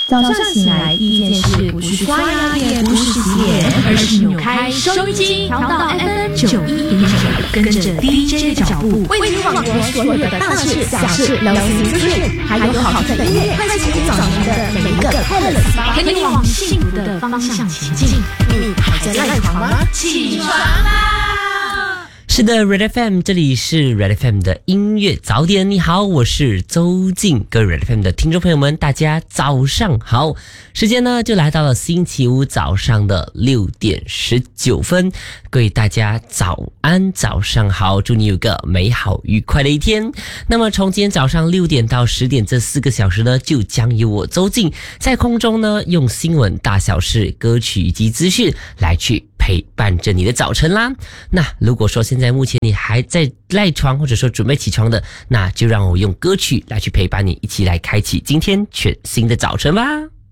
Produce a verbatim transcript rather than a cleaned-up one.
早上醒来第一件事不是刷牙，也不是洗脸，而是扭开收音机，调到 F M 九一点九，跟着 D J 的脚步，为你网罗所有的大事、小事、流行资讯，还有好听的音乐，开启早晨的每一个快乐 S P A， 陪你往幸福的方向前进。你还在赖床吗？起床啦！ 是的 Red F M， 这里是 Red F M 的音乐早点。你好，我是周静，各位 Red F M 的听众朋友们，大家早上好。时间呢就来到了星期五早上的六点十九分，各位大家早安，早上好，祝你有个美好愉快的一天。那么从今天早上六点到十点这四个小时呢，就将由我周静在空中呢用新闻大小事、歌曲以及资讯来去陪伴着你的早晨啦。那如果说现在目前你还在赖床，或者说准备起床的，那就让我用歌曲来去陪伴你，一起来开启今天全新的早晨吧。